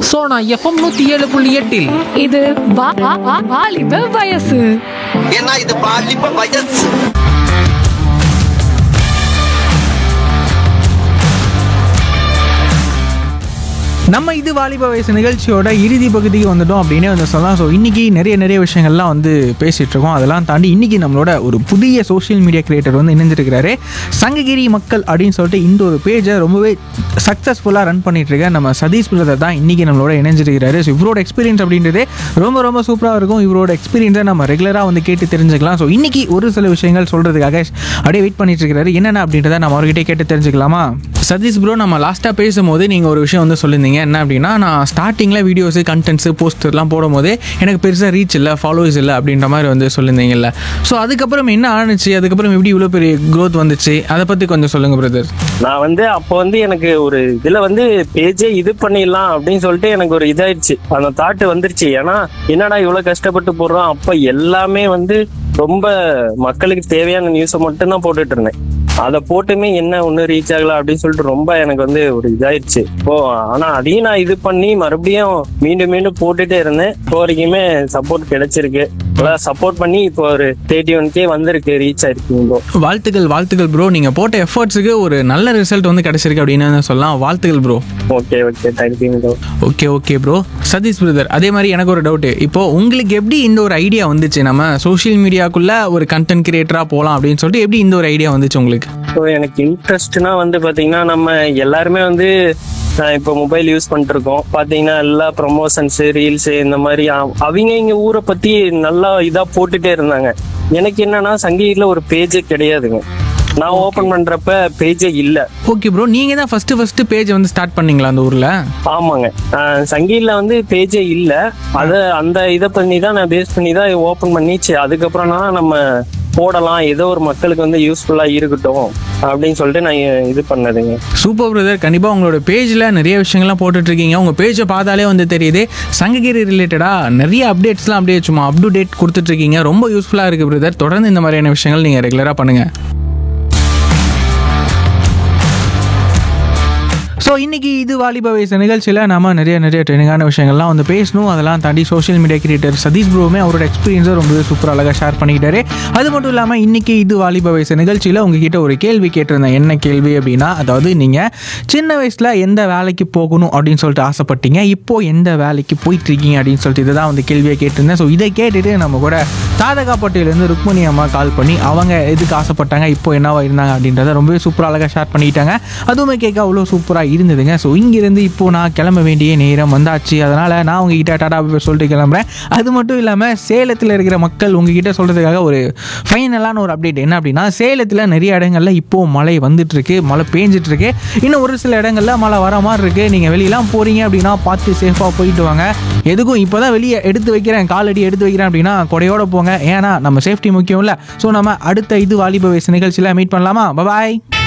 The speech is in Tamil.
சோனா எஃப்எம் 107.8 இது வாலிப வயசு. ஏன்னா இது பாலிப்ப வயசு. நம்ம இது வாலிப வயசு நிகழ்ச்சியோட இறுதி பகுதிக்கு வந்துட்டோம் அப்படின்னே வந்து சொல்லலாம். ஸோ இன்றைக்கி நிறைய விஷயங்கள்லாம் வந்து பேசிகிட்டு இருக்கோம். அதெல்லாம் தாண்டி இன்றைக்கி நம்மளோட ஒரு புதிய சோஷியல் மீடியா கிரியேட்டர் வந்து இணைஞ்சிருக்கிறாரு. சங்ககிரி மக்கள் அப்படின்னு சொல்லிட்டு இந்த ஒரு பேஜை ரொம்பவே சக்ஸஸ்ஃபுல்லாக ரன் பண்ணிகிட்ருக்க நம்ம சதீஷ் பிரதர் தான் இன்றைக்கி நம்மளோட இணைஞ்சிருக்கிறாரு. ஸோ இவரோட எக்ஸ்பீரியன்ஸ் அப்படின்றது ரொம்ப சூப்பராக இருக்கும். இவரோட எக்ஸ்பீரியன்ஸை நம்ம ரெகுலராக வந்து கேட்டு தெரிஞ்சுக்கலாம். ஸோ இன்றைக்கி ஒரு சில விஷயங்கள் சொல்கிறதுக்காக அப்படியே வெயிட் பண்ணிட்டு இருக்காரு. என்னென்ன அப்படின்றத நம்ம அவர்கிட்ட கேட்டு தெரிஞ்சுக்கலாமா? சதீஷ் ப்ரோ, நம்ம லாஸ்ட்டாக பேசும்போது நீங்கள் ஒரு விஷயம் வந்து சொல்லியிருந்தீங்க. என்ன அப்படின்னா, நான் ஸ்டார்டிங்கில் வீடியோஸு கண்டென்ட்ஸு போஸ்டர்லாம் போடும்போது எனக்கு பெருசாக ரீச் இல்லை, ஃபாலோவர்ஸ் இல்லை அப்படின்ற மாதிரி வந்து சொல்லியிருந்தீங்கல்ல. ஸோ அதுக்கப்புறம் என்ன ஆணுச்சு, அதுக்கப்புறம் எப்படி இவ்வளோ பெரிய க்ரோத் வந்துச்சு, அதை பற்றி கொஞ்சம் சொல்லுங்கள் பிரதர். நான் வந்து அப்போ வந்து எனக்கு ஒரு இதுல வந்து பேஜே இது பண்ணிடலாம் அப்படின்னு சொல்லிட்டு எனக்கு ஒரு இதாயிடுச்சு, அந்த தாட்டு வந்துருச்சு. ஏன்னா என்னடா இவ்வளவு கஷ்டப்பட்டு போடுறோம், அப்ப எல்லாமே வந்து ரொம்ப மக்களுக்கு தேவையான நியூஸை மட்டும் தான் போட்டுட்டு இருந்தேன். அதை போட்டுமே என்ன ஒன்னும் ரீச் ஆகல அப்படின்னு சொல்லிட்டு ரொம்ப எனக்கு வந்து ஒரு இதாயிடுச்சு. இப்போ ஆனா அதையும் நான் இது பண்ணி மறுபடியும் மீண்டும் போட்டுட்டே இருந்தேன். இப்போ வரைக்குமே சப்போர்ட் கிடைச்சிருக்கு. சப்போர்ட் பண்ணி இப்போ ஒரு 31K வந்திருக்கு, ரீச் ஆயிருக்கு. வாழ்த்துக்கள் ப்ரோ. நீங்க போட்ட எஃபர்ட்ஸுக்கு ஒரு நல்ல ரிசல்ட் வந்து கிடைச்சிருக்கு அப்படின்னு சொல்லலாம். வாழ்த்துக்கள் bro. Okay thank you bro. Okay bro. Satish brother, அதே மாதிரி எனக்கு ஒரு டவுட். இப்போ உங்களுக்கு எப்படி இந்த ஒரு ஐடியா வந்துச்சு, நம்ம சோஷியல் மீடியாக்குள்ள ஒரு கண்டென்ட் கிரியேட்டரா போகலாம் அப்படின்னு சொல்லிட்டு எப்படி இந்த ஒரு ஐடியா வந்துச்சு உங்களுக்கு? ஸோ எனக்கு இன்ட்ரெஸ்ட்னா வந்து பாத்தீங்கன்னா, நம்ம எல்லாருமே வந்து இப்போ மொபைல் யூஸ் பண்ணிட்டு இருக்கோம். பாத்தீங்கன்னா எல்லா ப்ரொமோஷன்ஸ், ரீல்ஸ் இந்த மாதிரி அவங்க இங்க ஊரை பத்தி நல்லா இதா போட்டுட்டே இருந்தாங்க. எனக்கு என்னன்னா சங்கீட்ல ஒரு பேஜே கிடையாதுங்க. நான் ஓபன் பண்றப்ப பேஜே இல்ல. ஓகே ப்ரோ, நீங்க தான் ஃபர்ஸ்ட் பேஜ் வந்து ஸ்டார்ட் பண்ணீங்களா அந்த ஊர்ல? ஆமாங்க, சங்கீட்ல வந்து பேஜே இல்ல. அந்த இதை பண்ணி தான் நான் பேஸ் பண்ணி தான் ஓபன் பண்ணிச்சு. அதுக்கப்புறம் தான் நம்ம போடலாம், ஏதோ ஒரு மக்களுக்கு வந்து யூஸ்ஃபுல்லா இருக்கட்டும் அப்படின்னு சொல்லிட்டு நான் இது பண்ணதுங்க. Super brother. கண்டிப்பா உங்களோட பேஜ்ல நிறைய விஷயங்கள்லாம் போட்டுட்டு இருக்கீங்க. உங்க பேஜை பார்த்தாலே வந்து தெரியுது, சங்ககிரி ரிலேட்டடா நிறைய அப்டேட்ஸ்லாம் அப்படியே சும்மா அப் டு டேட் கொடுத்துட்டு இருக்கீங்க. ரொம்ப யூஸ்ஃபுல்லா இருக்கு பிரதர். தொடர்ந்து இந்த மாதிரியான விஷயங்கள் நீங்க ரெகுலரா பண்ணுங்க. ஸோ இன்றைக்கி இது வாலிப வயசு நிகழ்ச்சியில் நம்ம நிறைய ட்ரெயினிங்கான விஷயங்கள்லாம் வந்து பேசணும். அதெல்லாம் தாண்டி சோஷியல் மீடியா கிரியேட்டர் சதீஷ் ப்ரோவுமே அவரோட எக்ஸ்பீரியன்ஸை ரொம்பவே சூப்பராக அழகாக ஷேர் பண்ணிக்கிட்டாரு. அது மட்டும் இல்லாமல் இன்றைக்கி இது வாலிப வயசு நிகழ்ச்சியில் உங்ககிட்ட ஒரு கேள்வி கேட்டிருந்தேன். என்ன கேள்வி அப்படின்னா, அதாவது நீங்கள் சின்ன வயசில் எந்த வேலைக்கு போகணும் அப்படின்னு சொல்லிட்டு ஆசைப்பட்டீங்க, இப்போது எந்த வேலைக்கு போயிட்டுருக்கீங்க அப்படின்னு சொல்லிட்டு இதை தான் வந்து கேள்வியை கேட்டிருந்தேன். ஸோ இதை கேட்டுட்டு நம்ம கூட தாதகாப்பட்டியிலேருந்து ருக்மணி அம்மா கால் பண்ணி அவங்க எதுக்கு ஆசைப்பட்டாங்க, இப்போ என்னவா இருந்தாங்க அப்படின்றத ரொம்பவே சூப்பராக அழகாக ஷேர் பண்ணிட்டாங்க. அதுவுமே கேட்க அவ்வளோ சூப்பராக இருந்ததுங்க. ஸோ இங்கிருந்து இப்போது நான் கிளம்ப வேண்டிய நேரம் வந்தாச்சு. அதனால் நான் உங்ககிட்ட டாடா சொல்லிட்டு கிளம்புறேன். அது மட்டும் இல்லாமல் சேலத்தில் இருக்கிற மக்கள் உங்ககிட்ட சொல்கிறதுக்காக ஒரு ஃபைனலான ஒரு அப்டேட் என்ன அப்படின்னா, சேலத்தில் நிறைய இடங்களில் இப்போது மழை வந்துட்டுருக்கு, மழை பேஞ்சிட்ருக்கு. இன்னும் ஒரு சில இடங்களில் மழை வர மாதிரி இருக்குது. நீங்கள் வெளியெல்லாம் போகிறீங்க அப்படின்னா பார்த்து சேஃபாக போயிட்டு வாங்க. எதுக்கும் இப்போ தான் வெளியே காலடி எடுத்து வைக்கிறேன் அப்படின்னா கொடையோடு போங்க. ஏன்னா நம்ம சேஃப்டி முக்கியம் இல்லை. ஸோ நம்ம அடுத்த இது வாலிப வயசு நிகழ்ச்சியில் மீட் பண்ணலாமா? பாய்.